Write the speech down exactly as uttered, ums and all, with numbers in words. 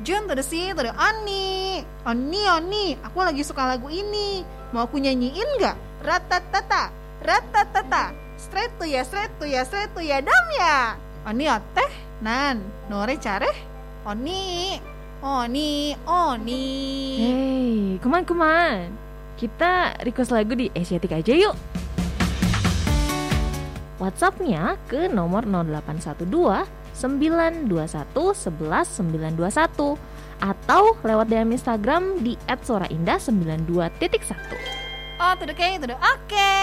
Jun to the C to the Oni. Oni, Oni, aku lagi suka lagu ini. Mau aku nyanyiin gak? Ratatata, ratatata. Straight to ya, straight to ya, straight to ya, dam ya. Oni oteh, nan, nore careh. Oni, Oni, Oni. Hey, kuman-kuman. Kita request lagu di Asiatic aja yuk. WhatsApp-nya ke nomor nol delapan satu dua sembilan dua satu satu satu sembilan dua satu atau lewat D M Instagram di et soraindah sembilan dua titik satu. Oh, to the K, to the oke.